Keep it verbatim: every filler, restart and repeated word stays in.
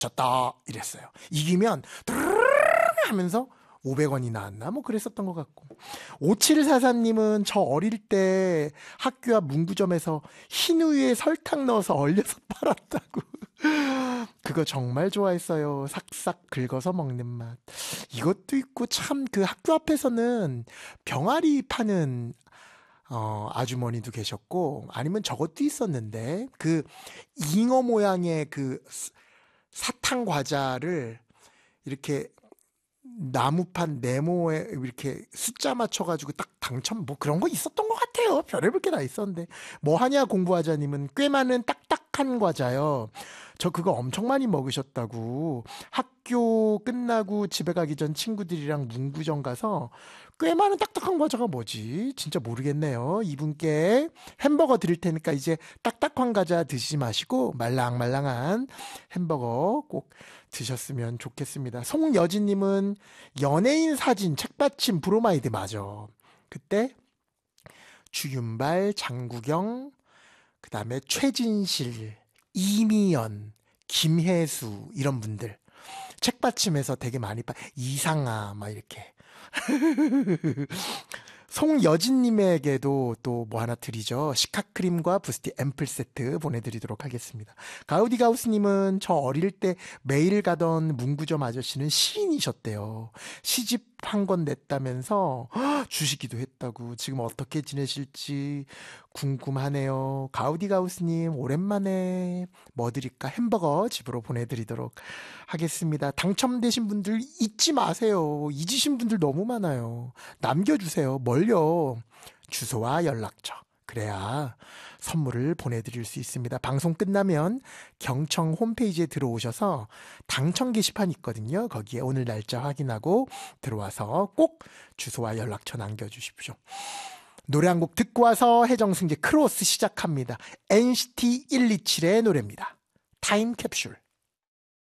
졌다 이랬어요. 이기면 하면서 오백 원이 나왔나 뭐 그랬었던 것 같고. 오칠사사님은 저 어릴 때 학교 앞 문구점에서 흰 우유에 설탕 넣어서 얼려서 팔았다고. 그거 정말 좋아했어요. 싹싹 긁어서 먹는 맛. 이것도 있고 참 그 학교 앞에서는 병아리 파는 어, 아주머니도 계셨고, 아니면 저것도 있었는데 그 잉어 모양의 그 사탕 과자를 이렇게 나무판 네모에 이렇게 숫자 맞춰가지고 딱 당첨 뭐 그런 거 있었던 것 같아요. 별의별 게 다 있었는데. 뭐 하냐 공부하자님은 꽤 많은 딱딱한 과자요. 저 그거 엄청 많이 먹으셨다고. 학교 끝나고 집에 가기 전 친구들이랑 문구점 가서 꽤 많은 딱딱한 과자가 뭐지? 진짜 모르겠네요. 이분께 햄버거 드릴 테니까 이제 딱딱한 과자 드시지 마시고 말랑말랑한 햄버거 꼭 드셨으면 좋겠습니다. 송여진님은 연예인 사진 책받침 브로마이드 맞아. 그때 주윤발, 장국영, 그 다음에 최진실, 이미연, 김혜수 이런 분들 책받침해서 되게 많이 파. 이상아 막 이렇게. 송여진님에게도 또 뭐 하나 드리죠. 시카크림과 부스티 앰플 세트 보내드리도록 하겠습니다. 가우디가우스님은 저 어릴 때 매일 가던 문구점 아저씨는 시인이셨대요. 시집 한 권 냈다면서 주시기도 했다고. 지금 어떻게 지내실지 궁금하네요. 가우디가우스님 오랜만에 뭐 드릴까? 햄버거 집으로 보내드리도록 하겠습니다. 당첨되신 분들 잊지 마세요. 잊으신 분들 너무 많아요. 남겨주세요. 뭘요? 주소와 연락처. 그래야 선물을 보내드릴 수 있습니다. 방송 끝나면 경청 홈페이지에 들어오셔서 당첨 게시판 있거든요. 거기에 오늘 날짜 확인하고 들어와서 꼭 주소와 연락처 남겨주십시오. 노래 한 곡 듣고 와서 해정승재 크로스 시작합니다. 엔시티 백이십칠의 노래입니다. 타임캡슐.